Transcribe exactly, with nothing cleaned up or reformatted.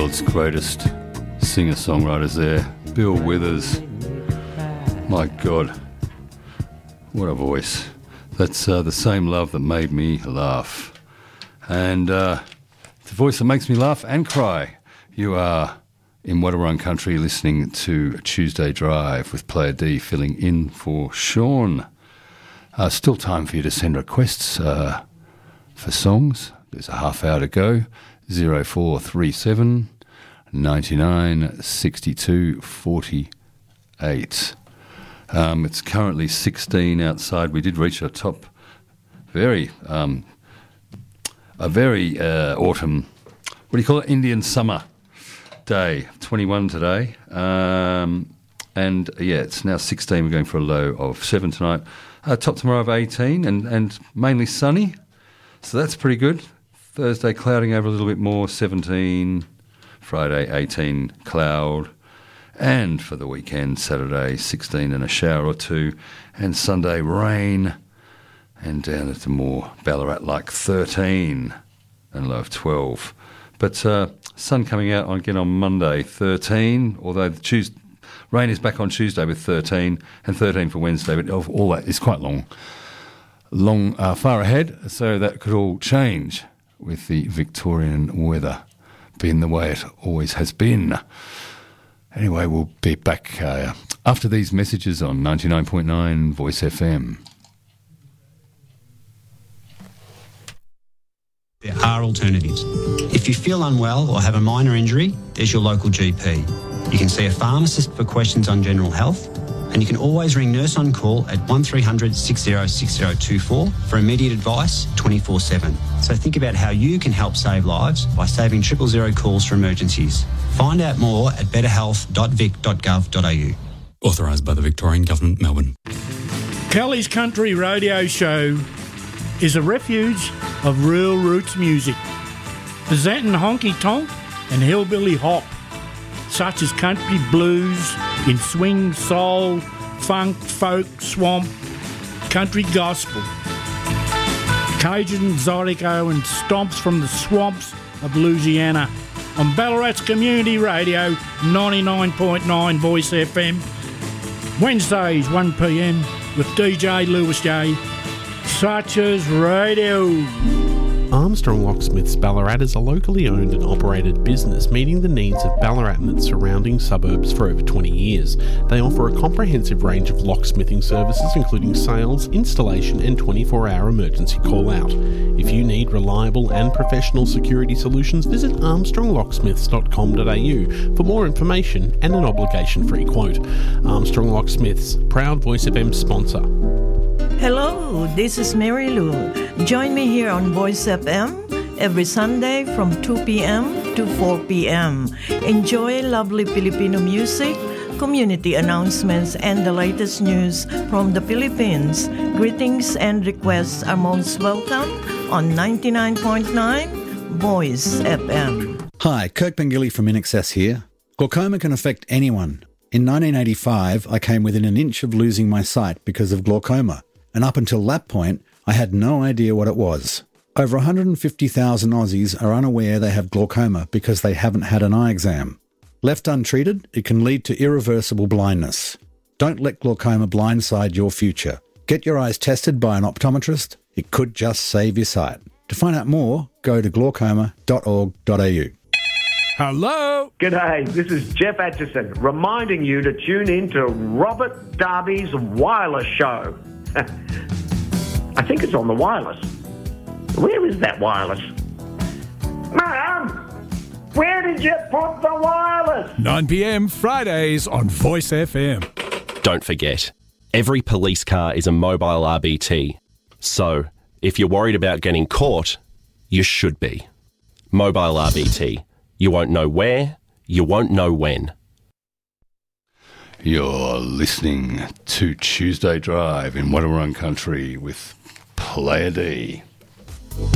world's greatest singer-songwriters there. Bill Withers. My God, what a voice. That's uh, the same love that made me laugh. And uh, the voice that makes me laugh and cry. You are in Wadawurrung Country listening to Tuesday Drive with Player D filling in for Sean. Uh, still time for you to send requests uh, for songs. There's a half hour to go. zero four three seven, nine nine, six two, four eight. Um, it's currently sixteen outside. We did reach a top, very, um, a very uh, autumn, what do you call it, Indian summer day, twenty-one today. Um, and yeah, it's now sixteen. We're going for a low of seven tonight. Uh, top tomorrow of eighteen and, and mainly sunny. So that's pretty good. Thursday clouding over a little bit more, seventeen. Friday eighteen, cloud. And for the weekend, Saturday sixteen and a shower or two. And Sunday rain. And down at the more Ballarat like thirteen and low of twelve. But uh, sun coming out again on Monday, thirteen. Although the Tuesday, rain is back on Tuesday with thirteen. And thirteen for Wednesday. But all that is quite long. Long, uh, far ahead. So that could all change with the Victorian weather being the way it always has been. Anyway, we'll be back uh, after these messages on ninety-nine point nine Voice F M. There are alternatives. If you feel unwell or have a minor injury, there's your local G P. You can see a pharmacist for questions on general health, and you can always ring Nurse on Call at one three hundred, six oh six oh two four for immediate advice twenty-four seven. So think about how you can help save lives by saving triple zero calls for emergencies. Find out more at better health dot vic dot gov dot a u. Authorised by the Victorian Government, Melbourne. Kelly's Country Radio Show is a refuge of real roots music, presenting honky tonk and hillbilly hop, such as country blues in swing, soul, funk, folk, swamp, country gospel, Cajun, Zydeco and stomps from the swamps of Louisiana on Ballarat's Community Radio ninety-nine point nine Voice F M, Wednesdays one p m with D J Lewis J. Such as radio. Armstrong Locksmiths Ballarat is a locally owned and operated business meeting the needs of Ballarat and its surrounding suburbs for over twenty years. They offer a comprehensive range of locksmithing services including sales, installation and twenty-four hour emergency call-out. If you need reliable and professional security solutions, visit armstrong locksmiths dot com dot a u for more information and an obligation-free quote. Armstrong Locksmiths, proud Voice F M sponsor. Hello, this is Mary Lou. Join me here on Voice F M every Sunday from two p m to four p m Enjoy lovely Filipino music, community announcements, and the latest news from the Philippines. Greetings and requests are most welcome on ninety-nine point nine Voice F M. Hi, Kirk Pengilly from In Excess here. Glaucoma can affect anyone. In nineteen eighty-five, I came within an inch of losing my sight because of glaucoma. And up until that point, I had no idea what it was. Over one hundred fifty thousand Aussies are unaware they have glaucoma because they haven't had an eye exam. Left untreated, it can lead to irreversible blindness. Don't let glaucoma blindside your future. Get your eyes tested by an optometrist. It could just save your sight. To find out more, go to glaucoma dot org dot a u. Hello? G'day, this is Jeff Atchison, reminding you to tune in to Robert Darby's Wireless Show. I think it's on the wireless. Where is that wireless? Mum, where did you put the wireless? nine p m Fridays on Voice F M. Don't forget, every police car is a mobile R B T. So, if you're worried about getting caught, you should be. Mobile R B T. You won't know where, you won't know when. You're listening to Tuesday Drive in Wadawurrung Country with Player D.